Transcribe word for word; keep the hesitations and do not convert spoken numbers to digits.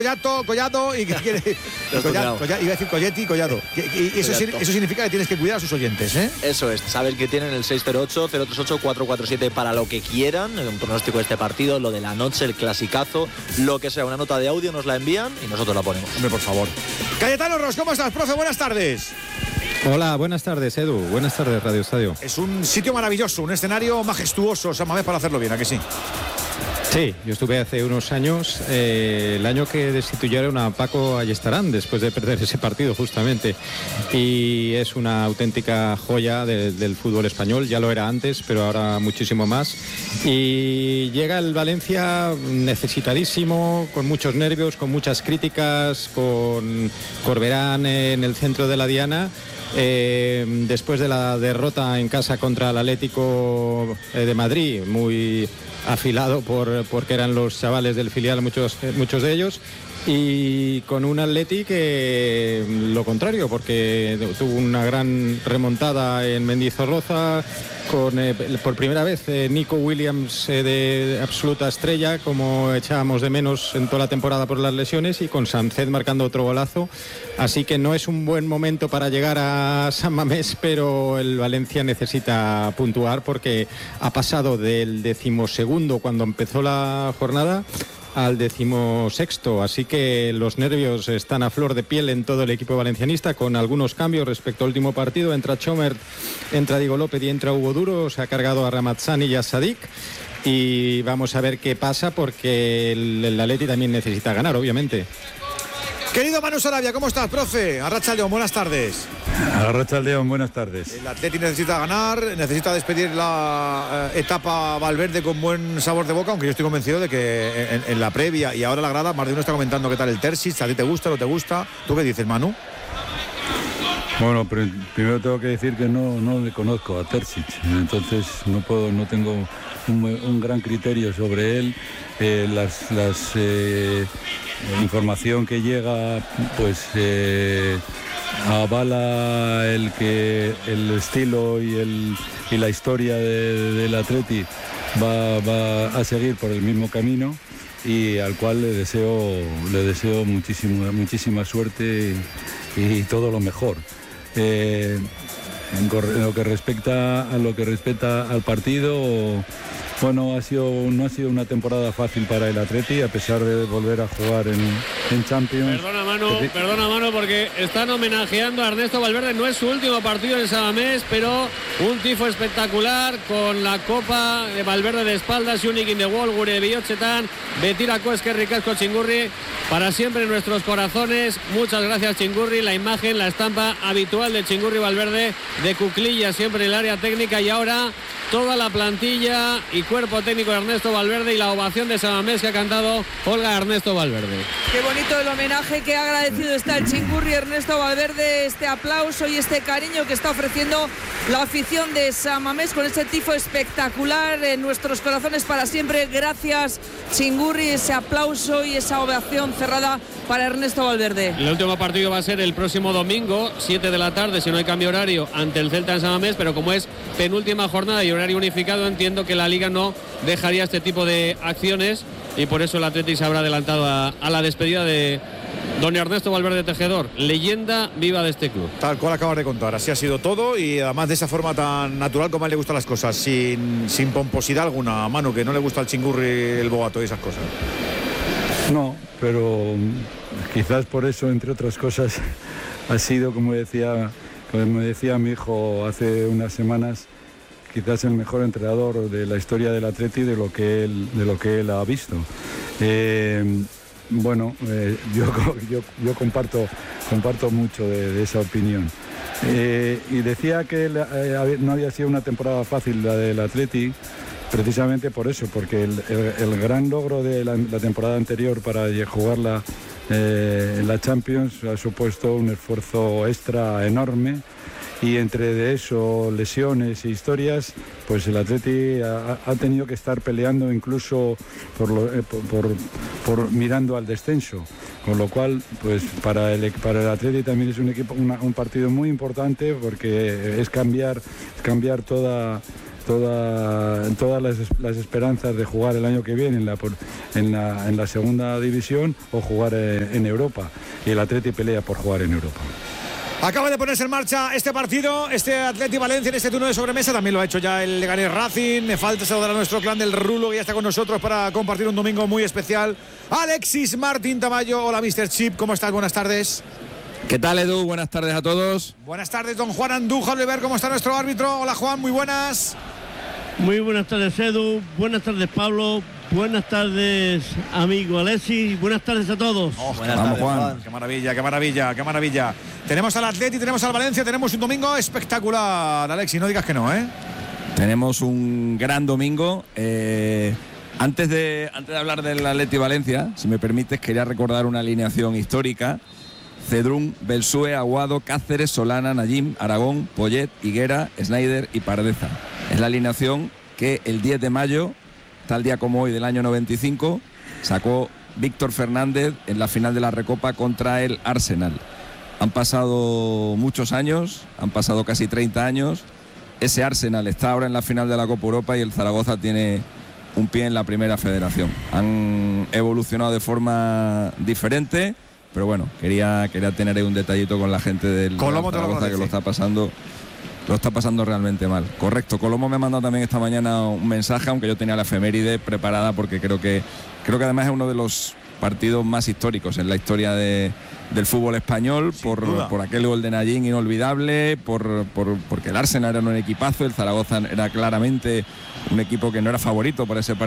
Collato, Collado y que quiere. Collado, Collado, iba a decir Colletti y Collado. Y, y eso, eso significa que tienes que cuidar a sus oyentes, ¿eh? Eso es, saben que tienen el seis cero ocho, cero tres ocho, cuatro cuatro siete para lo que quieran, un pronóstico de este partido, lo de la noche, el clasicazo, lo que sea, una nota de audio nos la envían y nosotros la ponemos. Hombre, por favor. Cayetano Ros, ¿cómo estás, profe? Buenas tardes. Hola, buenas tardes, Edu. Buenas tardes, Radio Estadio. Es un sitio maravilloso, un escenario majestuoso, San Mamés, para hacerlo bien, ¿a que sí? Sí, yo estuve hace unos años, eh, el año que destituyeron a Paco Ayestarán después de perder ese partido justamente, y es una auténtica joya de, del fútbol español, ya lo era antes, pero ahora muchísimo más, y llega el Valencia necesitadísimo, con muchos nervios, con muchas críticas, con Corberán en el centro de la diana. Eh, después de la derrota en casa contra el Atlético de Madrid, muy afilado por porque eran los chavales del filial, muchos, muchos de ellos, y con un Atleti que lo contrario, porque tuvo una gran remontada en Mendizorroza, con eh, por primera vez eh, Nico Williams eh, de absoluta estrella, como echábamos de menos en toda la temporada por las lesiones, y con Sánchez marcando otro golazo. Así que no es un buen momento para llegar a San Mamés, pero el Valencia necesita puntuar porque ha pasado del decimosegundo cuando empezó la jornada al decimosexto, así que los nervios están a flor de piel en todo el equipo valencianista, con algunos cambios respecto al último partido. Entra Chomert, entra Diego López y entra Hugo Duro, se ha cargado a Ramazzani y a Sadik, y vamos a ver qué pasa porque el, el Atleti también necesita ganar, obviamente. Querido Manu Sarabia, ¿cómo estás, profe? Arratsaldeon, buenas tardes. Arratsaldeon, buenas tardes. El Atleti necesita ganar, necesita despedir la eh, etapa Valverde con buen sabor de boca, aunque yo estoy convencido de que en, en la previa y ahora la grada, más de uno está comentando qué tal el Terzic. ¿A ti te gusta o no te gusta? ¿Tú qué dices, Manu? Bueno, pero primero tengo que decir que no, no le conozco a Terzic, entonces no puedo, no tengo un, un gran criterio sobre él. Eh, las, las eh, información que llega, pues eh, avala el que el estilo y el y la historia de, del Atleti va, va a seguir por el mismo camino, y al cual le deseo le deseo muchísimo, muchísima suerte y, y todo lo mejor. Eh, en lo que respecta a lo que respecta al partido, bueno, ha sido, no ha sido una temporada fácil para el Atleti, a pesar de volver a jugar en, en Champions. Perdona, Manu, perdona, Manu, porque están homenajeando a Ernesto Valverde. No es su último partido en San Mamés, pero un tifo espectacular con la copa de Valverde de espaldas, Unique in the Wall, gure bihotzetan, betirako eskerrik asko Chingurri, para siempre en nuestros corazones. Muchas gracias, Chingurri. La imagen, la estampa habitual de Chingurri Valverde, de cuclilla siempre en el área técnica, y ahora toda la plantilla y cuerpo técnico de Ernesto Valverde, y la ovación de San Mamés que ha cantado Olga Ernesto Valverde. Qué bonito el homenaje, que agradecido está el Chingurri Ernesto Valverde, este aplauso y este cariño que está ofreciendo la afición de San Mamés con ese tifo espectacular en nuestros corazones para siempre. Gracias, Chingurri, ese aplauso y esa ovación cerrada para Ernesto Valverde. El último partido va a ser el próximo domingo, siete de la tarde, si no hay cambio horario, ante el Celta en San Mamés, pero como es penúltima jornada y horario unificado, entiendo que la Liga no dejaría este tipo de acciones, y por eso el Atleti se habrá adelantado a, a la despedida de don Ernesto Valverde Tejedor, leyenda viva de este club. Tal cual acabas de contar, así ha sido todo, y además de esa forma tan natural como a él le gustan las cosas, sin, sin pomposidad alguna. Manu, que no le gusta el Chingurri, el boato y esas cosas. No, pero quizás por eso, entre otras cosas, ha sido, como decía, como me decía mi hijo hace unas semanas, quizás el mejor entrenador de la historia del Atleti, de lo que él, de lo que él ha visto. Eh, bueno, eh, yo, yo, yo comparto, comparto mucho de, de esa opinión. Eh, y decía que eh, no había sido una temporada fácil la del Atleti, precisamente por eso, porque el, el, el gran logro de la, la temporada anterior para jugarla eh, en la Champions ha supuesto un esfuerzo extra enorme, y entre de eso, lesiones e historias, pues el Atleti ha, ha tenido que estar peleando incluso por, lo, eh, por, por, por mirando al descenso, con lo cual, pues para el, para el Atleti también es un equipo, una, un partido muy importante, porque es cambiar, cambiar toda toda, todas las, las esperanzas de jugar el año que viene en la, en la, en la segunda división o jugar en Europa. Y el Atleti pelea por jugar en Europa. Acaba de ponerse en marcha este partido, este Atleti Valencia en este turno de sobremesa. También lo ha hecho ya el Leganés Racing. Me falta saludar a nuestro clan del Rulo, que ya está con nosotros para compartir un domingo muy especial. Alexis Martín Tamayo. Hola, mister Chip. ¿Cómo estás? Buenas tardes. ¿Qué tal, Edu? Buenas tardes a todos. Buenas tardes, don Juan Andújar Oliver. ¿Cómo está nuestro árbitro? Hola, Juan. Muy buenas. Muy buenas tardes, Edu. Buenas tardes, Pablo. Buenas tardes, amigo Alexis. Buenas tardes a todos. Oh, Buenas Vamos, tardes, Juan. Juan. Qué maravilla, qué maravilla, qué maravilla. Tenemos al Atleti, tenemos al Valencia, tenemos un domingo espectacular, Alexis. No digas que no, ¿eh? Tenemos un gran domingo. Eh, antes, de, antes de hablar del Atleti Valencia, si me permites, quería recordar una alineación histórica. Cedrún, Belsue, Aguado, Cáceres, Solana, Najim, Aragón, Poyet, Higuera, Snyder y Pardeza. Es la alineación que el diez de mayo, tal día como hoy del año noventa y cinco, sacó Víctor Fernández en la final de la Recopa contra el Arsenal. Han pasado muchos años, han pasado casi treinta años. Ese Arsenal está ahora en la final de la Copa Europa y el Zaragoza tiene un pie en la primera federación. Han evolucionado de forma diferente, pero bueno, quería, quería tener ahí un detallito con la gente del Colomo Zaragoza, que lo está pasando lo está pasando realmente mal. Correcto, Colomo me ha mandado también esta mañana un mensaje, aunque yo tenía la efeméride preparada, porque creo que creo que además es uno de los partidos más históricos en la historia de, del fútbol español, por, por aquel gol de Najim inolvidable, por, por, porque el Arsenal era un equipazo, el Zaragoza era claramente un equipo que no era favorito por ese partido.